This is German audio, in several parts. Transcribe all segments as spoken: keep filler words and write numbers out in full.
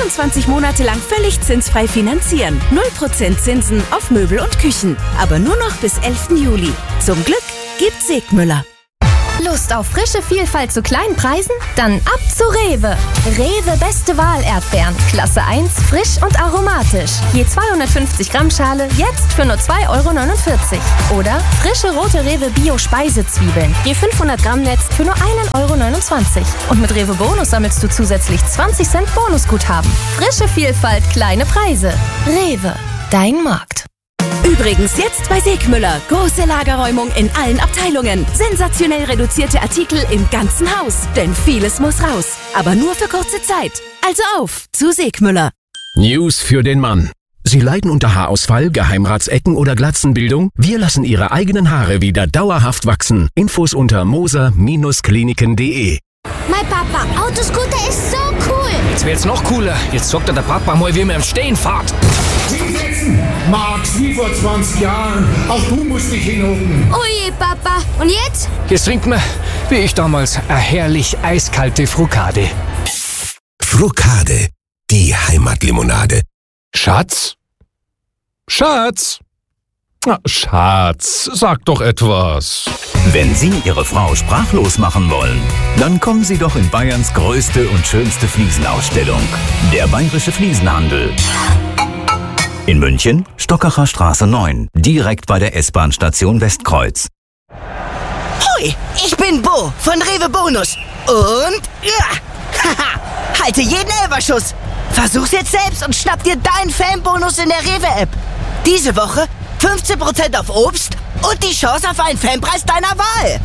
vierundzwanzig Monate lang völlig zinsfrei finanzieren. null Prozent Zinsen auf Möbel und Küchen. Aber nur noch bis elften Juli. Zum Glück gibt Segmüller. Lust auf frische Vielfalt zu kleinen Preisen? Dann ab zu Rewe. Rewe Beste Wahl Erdbeeren. Klasse eins, frisch und aromatisch. Je zweihundertfünfzig Gramm Schale, jetzt für nur zwei Euro neunundvierzig. Oder frische rote Rewe Bio Speisezwiebeln. Je fünfhundert Gramm Netz für nur ein Euro neunundzwanzig. Und mit Rewe Bonus sammelst du zusätzlich zwanzig Cent Bonusguthaben. Frische Vielfalt, kleine Preise. Rewe, dein Markt. Übrigens jetzt bei Segmüller. Große Lagerräumung in allen Abteilungen. Sensationell reduzierte Artikel im ganzen Haus. Denn vieles muss raus. Aber nur für kurze Zeit. Also auf zu Segmüller. News für den Mann. Sie leiden unter Haarausfall, Geheimratsecken oder Glatzenbildung? Wir lassen Ihre eigenen Haare wieder dauerhaft wachsen. Infos unter moser Kliniken punkt de. Mein Papa, Autoscooter ist so cool. Jetzt wird's noch cooler. Jetzt zockt er der Papa mal, wie man im Stehen fährt. Hinsetzen! Max, wie vor zwanzig Jahren. Auch du musst dich hinhocken. Oje, Papa. Und jetzt? Jetzt trinkt man, wie ich damals, eine herrlich eiskalte Frucade. Frucade, die Heimatlimonade. Schatz? Schatz? Na, Schatz, sag doch etwas. Wenn Sie Ihre Frau sprachlos machen wollen, dann kommen Sie doch in Bayerns größte und schönste Fliesenausstellung. Der Bayerische Fliesenhandel. In München, Stockacher Straße neun, direkt bei der S-Bahn-Station Westkreuz. Hui, ich bin Bo von Rewe Bonus. Und, ja, haha, halte jeden Elferschuss. Versuch's jetzt selbst und schnapp dir deinen Fanbonus in der Rewe-App. Diese Woche fünfzehn Prozent auf Obst und die Chance auf einen Fanpreis deiner Wahl.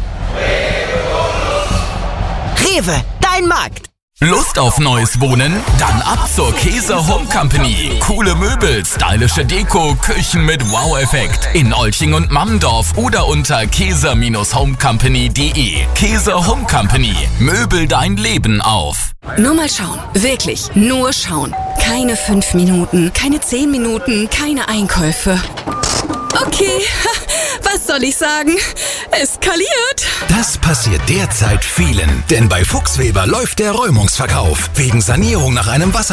Rewe, dein Markt. Lust auf neues Wohnen? Dann ab zur Käser Home Company. Coole Möbel, stylische Deko, Küchen mit Wow-Effekt. In Olching und Mammendorf oder unter käser home company punkt de. Käser Home Company. Möbel dein Leben auf. Nur mal schauen. Wirklich, nur schauen. Keine fünf Minuten, keine zehn Minuten, keine Einkäufe. Okay, was soll ich sagen? Eskaliert. Das passiert derzeit vielen, denn bei Fuchsweber läuft der Räumungsverkauf. Wegen Sanierung nach einem Wasser